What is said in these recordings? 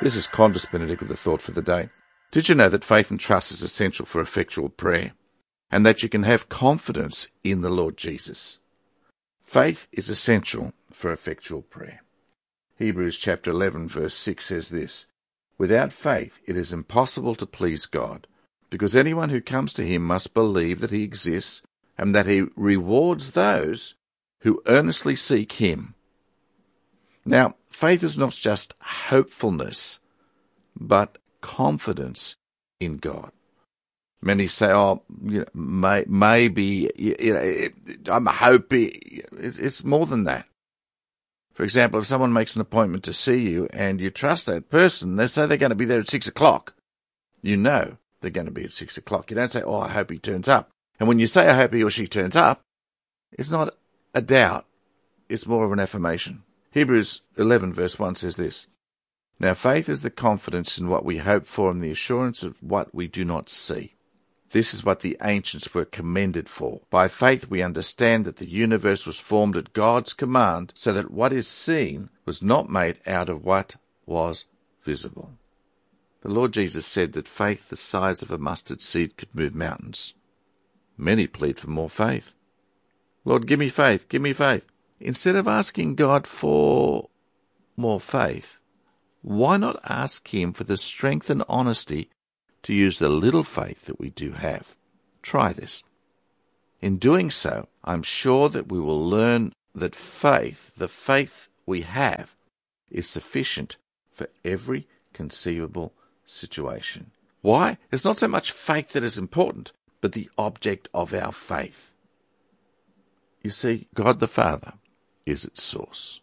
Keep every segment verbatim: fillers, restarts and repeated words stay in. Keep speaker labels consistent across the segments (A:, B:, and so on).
A: This is Qantas Benedict with the thought for the day. Did you know that faith and trust is essential for effectual prayer, and that you can have confidence in the Lord Jesus? Faith is essential for effectual prayer. Hebrews chapter eleven verse six says this, "Without faith it is impossible to please God, because anyone who comes to him must believe that he exists, and that he rewards those who earnestly seek him." Now, faith is not just hopefulness, but confidence in God. Many say, oh, you know, may, maybe, you know, I'm hoping. It's, it's more than that. For example, if someone makes an appointment to see you and you trust that person, they say they're going to be there at six o'clock. You know they're going to be at six o'clock. You don't say, oh, I hope he turns up. And when you say, I hope he or she turns up, it's not a doubt. It's more of an affirmation. Hebrews eleven verse one says this, "Now faith is the confidence in what we hope for and the assurance of what we do not see. This is what the ancients were commended for. By faith we understand that the universe was formed at God's command, so that what is seen was not made out of what was visible." The Lord Jesus said that faith the size of a mustard seed could move mountains. Many plead for more faith. Lord, give me faith, give me faith. Instead of asking God for more faith, why not ask him for the strength and honesty to use the little faith that we do have? Try this. In doing so, I'm sure that we will learn that faith, the faith we have, is sufficient for every conceivable situation. Why? It's not so much faith that is important, but the object of our faith. You see, God the Father is its source.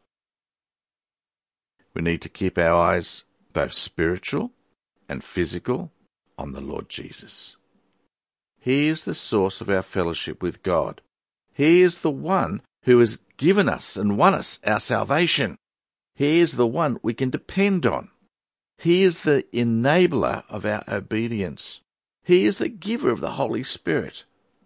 A: We need to keep our eyes, both spiritual and physical, on the Lord Jesus. He is the source of our fellowship with God. He is the one who has given us and won us our salvation. He is the one we can depend on. He is the enabler of our obedience. He is the giver of the Holy Spirit.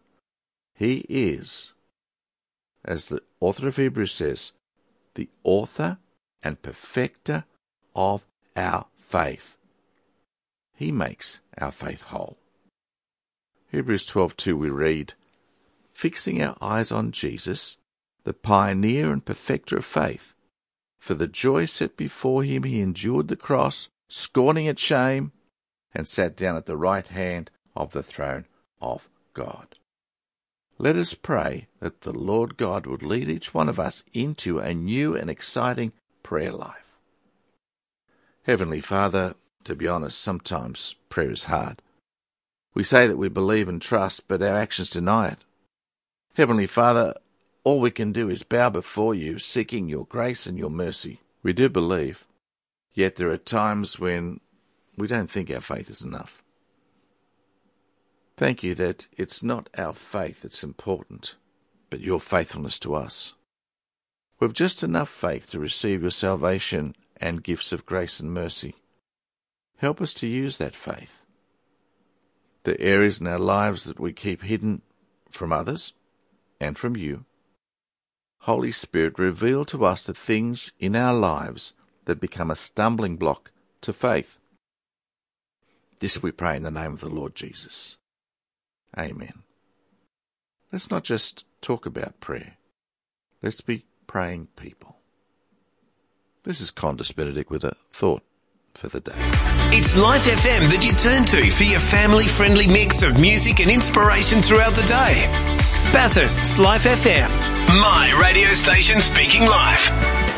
A: He is, as the author of Hebrews says, the author and perfecter of our faith. He makes our faith whole. Hebrews twelve two we read, "Fixing our eyes on Jesus, the pioneer and perfecter of faith, for the joy set before him he endured the cross, scorning its shame, and sat down at the right hand of the throne of God." Let us pray that the Lord God would lead each one of us into a new and exciting prayer life. Heavenly Father, to be honest, sometimes prayer is hard. We say that we believe and trust, but our actions deny it. Heavenly Father, all we can do is bow before you, seeking your grace and your mercy. We do believe, yet there are times when we don't think our faith is enough. Thank you that it's not our faith that's important, but your faithfulness to us. We've just enough faith to receive your salvation and gifts of grace and mercy. Help us to use that faith. The areas in our lives that we keep hidden from others and from you, Holy Spirit, reveal to us the things in our lives that become a stumbling block to faith. This we pray in the name of the Lord Jesus. Amen. Let's not just talk about prayer. Let's be praying people. This is Qantas Benedict with a thought for the day.
B: It's Life F M that you turn to for your family-friendly mix of music and inspiration throughout the day. Bathurst's Life F M. My radio station speaking life.